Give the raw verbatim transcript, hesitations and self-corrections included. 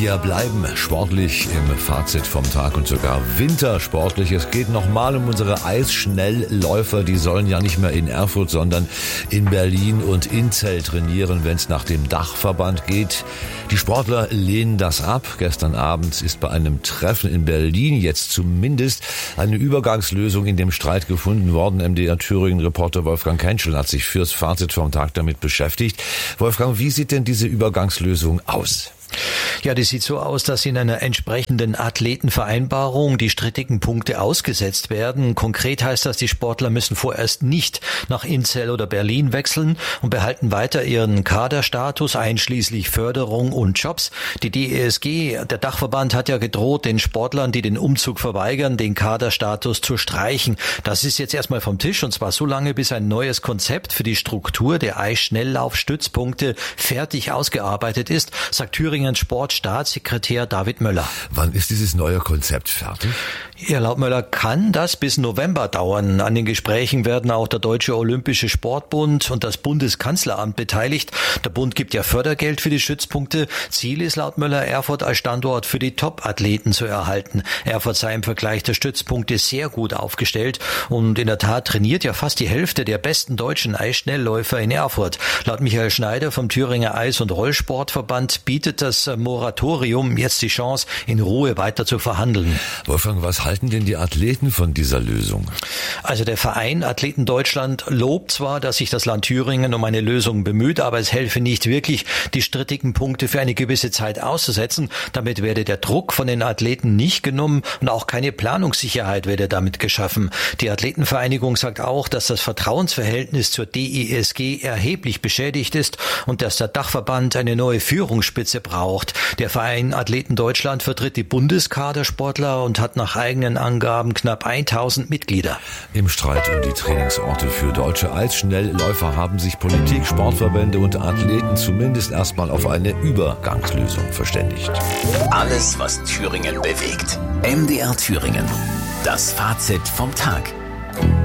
Wir bleiben sportlich im Fazit vom Tag und sogar wintersportlich. Es geht nochmal um unsere Eisschnellläufer. Die sollen ja nicht mehr in Erfurt, sondern in Berlin und Inzell trainieren, wenn es nach dem Dachverband geht. Die Sportler lehnen das ab. Gestern Abend ist bei einem Treffen in Berlin jetzt zumindest eine Übergangslösung in dem Streit gefunden worden. M D R Thüringen-Reporter Wolfgang Kentschel hat sich fürs Fazit vom Tag damit beschäftigt. Wolfgang, wie sieht denn diese Übergangslösung aus? Ja, die sieht so aus, dass in einer entsprechenden Athletenvereinbarung die strittigen Punkte ausgesetzt werden. Konkret heißt das, die Sportler müssen vorerst nicht nach Inzell oder Berlin wechseln und behalten weiter ihren Kaderstatus einschließlich Förderung und Jobs. Die D E S G, der Dachverband, hat ja gedroht, den Sportlern, die den Umzug verweigern, den Kaderstatus zu streichen. Das ist jetzt erstmal vom Tisch, und zwar so lange, bis ein neues Konzept für die Struktur der Eisschnelllaufstützpunkte fertig ausgearbeitet ist, sagt Thüringen Sportstaatssekretär David Möller. Wann ist dieses neue Konzept fertig? Ja, laut Möller kann das bis November dauern. An den Gesprächen werden auch der Deutsche Olympische Sportbund und das Bundeskanzleramt beteiligt. Der Bund gibt ja Fördergeld für die Stützpunkte. Ziel ist laut Möller, Erfurt als Standort für die Top-Athleten zu erhalten. Erfurt sei im Vergleich der Stützpunkte sehr gut aufgestellt. Und in der Tat trainiert ja fast die Hälfte der besten deutschen Eisschnellläufer in Erfurt. Laut Michael Schneider vom Thüringer Eis- und Rollsportverband bietet das Moratorium jetzt die Chance, in Ruhe weiter zu verhandeln. Wolfgang, was halten denn die Athleten von dieser Lösung? Also der Verein Athleten Deutschland lobt zwar, dass sich das Land Thüringen um eine Lösung bemüht, aber es helfe nicht wirklich, die strittigen Punkte für eine gewisse Zeit auszusetzen. Damit werde der Druck von den Athleten nicht genommen und auch keine Planungssicherheit werde damit geschaffen. Die Athletenvereinigung sagt auch, dass das Vertrauensverhältnis zur D E S G erheblich beschädigt ist und dass der Dachverband eine neue Führungsspitze braucht. Der Verein Athleten Deutschland vertritt die Bundeskadersportler und hat nach eigenen Angaben knapp tausend Mitglieder. Im Streit um die Trainingsorte für deutsche Eisschnellläufer haben sich Politik, Sportverbände und Athleten zumindest erstmal auf eine Übergangslösung verständigt. Alles, was Thüringen bewegt. M D R Thüringen. Das Fazit vom Tag.